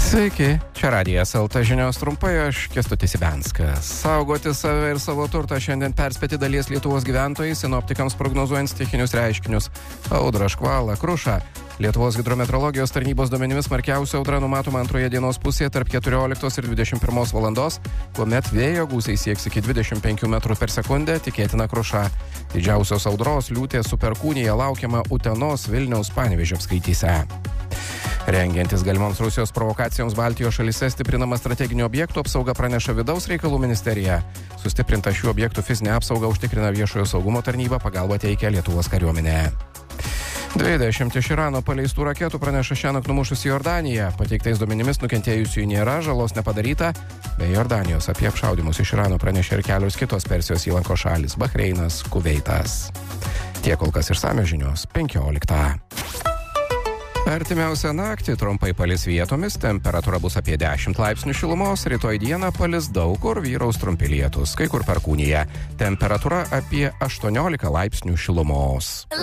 Sveiki, čia Radijas LT žinios trumpai, aš Kęstutis Ibenskas. Saugoti save ir savo turtą šiandien perspėti dalies Lietuvos gyventojai, sinoptikams prognozuojant stichinius reiškinius. Audra, škvalą, krušą. Lietuvos hidrometeorologijos tarnybos duomenimis smarkiausia audra numatoma antroje dienos pusėje tarp 14 ir 21 valandos, kuomet vėjo gūsiai sieks iki 25 metrų per sekundę, tikėtina kruša. Didžiausios audros liūtės su perkūnija laukiama Utenos, Vilniaus, Panevėžio apskrityse. Rengiantis galimoms Rusijos provokacijoms Baltijos šalyse stiprinama strateginių objektų apsauga, praneša Vidaus reikalų ministerija. Sustiprinta šių objektų fizinė apsauga užtikrina viešojo saugumo tarnyba, pagalbą teikia Lietuvos kariuomenė. 20 iš Irano paleistų raketų praneša šiąnakt numušus į Jordaniją. Pateiktais duomenimis nukentėjusių nėra, žalos nepadaryta. Be Jordanijos apie apšaudymus iš Irano pranešė ir kelios kitos Persijos įlankos šalys – Bahreinas, Kuveitas. Tiek kol kas išsamios žinios 15. Artimiausią naktį trumpai palis vietomis, temperatūra bus apie 10 laipsnių šilumos, rytoj dieną palis daug kur, vyraus trumpi lietūs, kai kur perkūnija. Temperatūra apie 18 laipsnių šilumos.